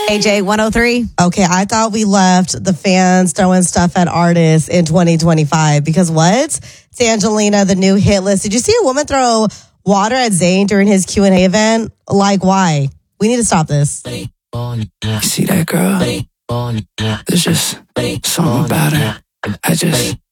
AJ 103. Okay, I thought we left the fans throwing stuff at artists in 2025 because what? It's Angelina, the new hit list. Did you see a woman throw water at Zayn during his Q&A event? Like, why? We need to stop this. You see that girl? There's just something about her.